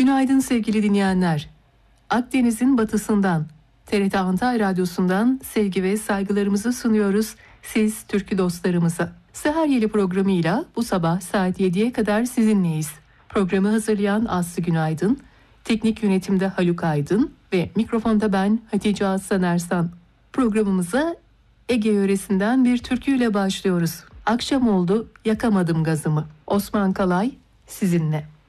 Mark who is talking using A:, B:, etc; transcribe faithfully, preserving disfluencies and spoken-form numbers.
A: Günaydın sevgili dinleyenler. Akdeniz'in batısından, T R T Antalya Radyosu'ndan sevgi ve saygılarımızı sunuyoruz siz türkü dostlarımıza. Seher Yeli programıyla bu sabah saat yediye kadar sizinleyiz. Programı hazırlayan Aslı Günaydın, teknik yönetimde Haluk Aydın ve mikrofonda ben Hatice Aslan Ersan. Programımıza Ege yöresinden bir türküyle başlıyoruz. Akşam oldu, yakamadım gazımı. Osman Kalay sizinle.